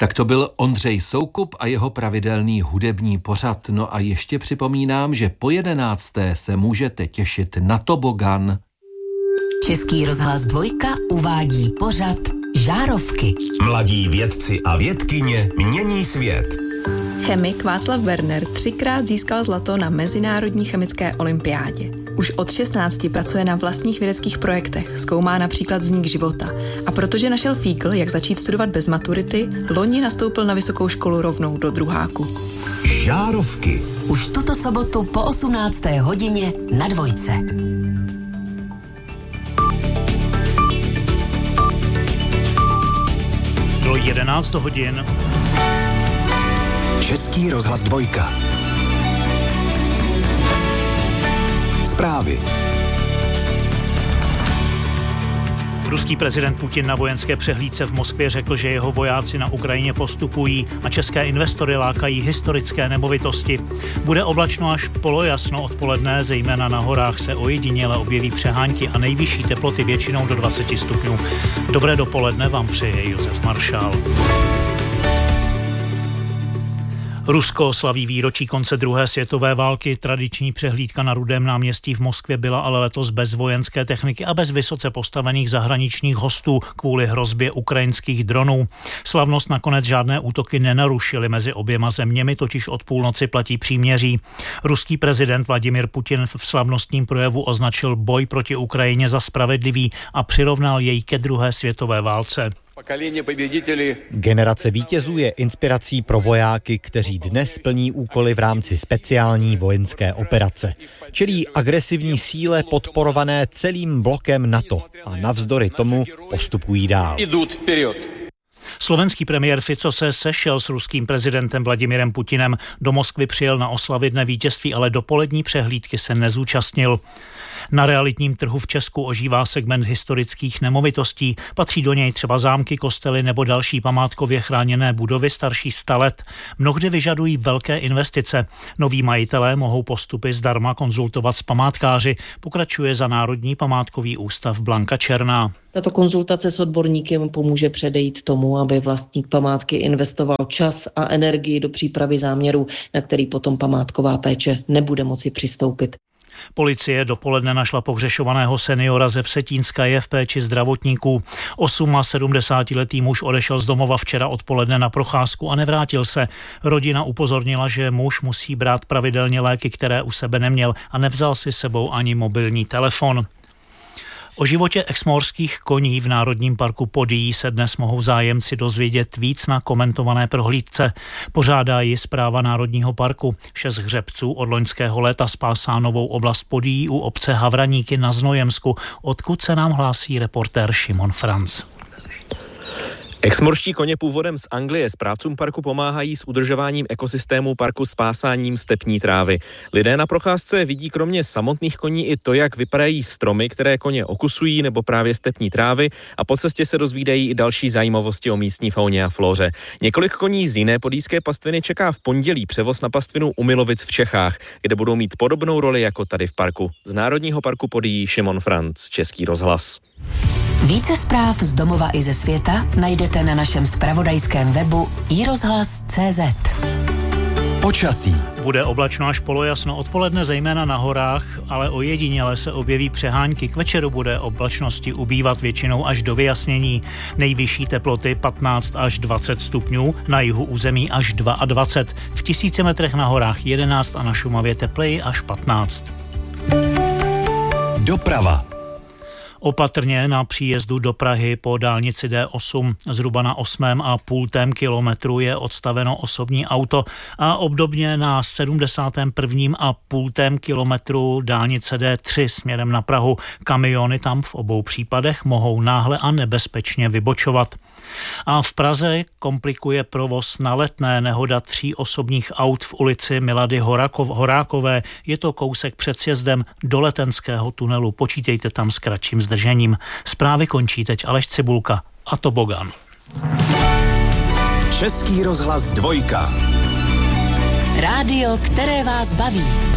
Tak to byl Ondřej Soukup a jeho pravidelný hudební pořad. No a ještě připomínám, že po 11. se můžete těšit na tobogan. Český rozhlas 2 uvádí pořad Žárovky. Mladí vědci a vědkyně mění svět. Chemik Václav Werner 3krát získal zlato na Mezinárodní chemické olympiádě. Už od 16 pracuje na vlastních vědeckých projektech, zkoumá například vznik života. A protože našel fígl, jak začít studovat bez maturity, loni nastoupil na vysokou školu rovnou do druháku. Žárovky. Už tuto sobotu po 18. hodině na 2. Bylo 11 hodin. Český rozhlas 2. Zprávy. Ruský prezident Putin na vojenské přehlídce v Moskvě řekl, že jeho vojáci na Ukrajině postupují a české investory lákají historické nemovitosti. Bude oblačno až polojasno odpoledne, zejména na horách se ojediněle objeví přehánky a nejvyšší teploty většinou do 20 stupňů. Dobré dopoledne vám přeje Josef Maršál. Rusko slaví výročí konce druhé světové války. Tradiční přehlídka na Rudém náměstí v Moskvě byla ale letos bez vojenské techniky a bez vysoce postavených zahraničních hostů kvůli hrozbě ukrajinských dronů. Slavnost nakonec žádné útoky nenarušily mezi oběma zeměmi, totiž od půlnoci platí příměří. Ruský prezident Vladimir Putin v slavnostním projevu označil boj proti Ukrajině za spravedlivý a přirovnal jej ke druhé světové válce. Generace vítězů je inspirací pro vojáky, kteří dnes plní úkoly v rámci speciální vojenské operace. Čelí agresivní síle podporované celým blokem NATO a navzdory tomu postupují dál. Slovenský premiér Fico se sešel s ruským prezidentem Vladimirem Putinem. Do Moskvy přijel na oslavy dne vítězství, ale dopolední přehlídky se nezúčastnil. Na realitním trhu v Česku ožívá segment historických nemovitostí. Patří do něj třeba zámky, kostely nebo další památkově chráněné budovy starší 100 let. Mnohdy vyžadují velké investice. Noví majitelé mohou postupy zdarma konzultovat s památkáři, pokračuje za Národní památkový ústav Blanka Černá. Tato konzultace s odborníkem pomůže předejít tomu, aby vlastník památky investoval čas a energii do přípravy záměru, na který potom památková péče nebude moci přistoupit. Policie dopoledne našla pohřešovaného seniora ze Vsetínska, je v péči zdravotníků. 78letý muž odešel z domova včera odpoledne na procházku a nevrátil se. Rodina upozornila, že muž musí brát pravidelně léky, které u sebe neměl, a nevzal si sebou ani mobilní telefon. O životě exmoorských koní v Národním parku Podyjí se dnes mohou zájemci dozvědět víc na komentované prohlídce. Pořádá ji Správa Národního parku. 6 hřebců od loňského léta spásá novou oblast Podyjí u obce Havraníky na Znojemsku, odkud se nám hlásí reportér Šimon Franc. Exmoorští koně původem z Anglie správcům parku pomáhají s udržováním ekosystému parku spásáním stepní trávy. Lidé na procházce vidí kromě samotných koní i to, jak vypadají stromy, které koně okusují, nebo právě stepní trávy, a po cestě se dozvídají i další zajímavosti o místní fauně a flóře. Několik koní z jiné podýské pastviny čeká v pondělí převoz na pastvinu u Milovic v Čechách, kde budou mít podobnou roli jako tady v parku. Z Národního parku Podyjí Šimon Franc, Český rozhlas. Více zpráv z domova i ze světa najdete na našem zpravodajském webu iRozhlas.cz. Počasí. Bude oblačno až polojasno odpoledne, zejména na horách, ale ojediněle se objeví přehánky. K večeru bude oblačnosti ubývat většinou až do vyjasnění. Nejvyšší teploty 15 až 20 stupňů, na jihu území až 22. V 1000 metrech na horách 11 a na Šumavě tepleji až 15. Doprava. Opatrně na příjezdu do Prahy po dálnici D8 zhruba na 8,5 kilometru je odstaveno osobní auto a obdobně na 71,5 kilometru dálnice D3 směrem na Prahu. Kamiony tam v obou případech mohou náhle a nebezpečně vybočovat. A v Praze komplikuje provoz na Letné nehoda 3 osobních aut v ulici Milady Horákové. Je to kousek před sjezdem do Letenského tunelu. Počítejte tam s kratším zdržením. Zprávy končí teď Aleš Cibulka a tobogan. Český rozhlas 2. Rádio, které vás baví.